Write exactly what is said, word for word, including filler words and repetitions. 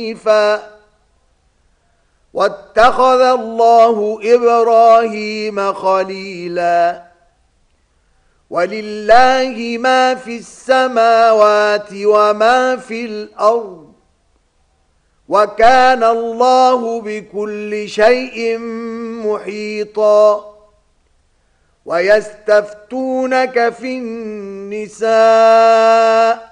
حنيفا واتخذ الله إبراهيم خليلا ولله ما في السماوات وما في الأرض وكان الله بكل شيء محيطا ويستفتونك في النساء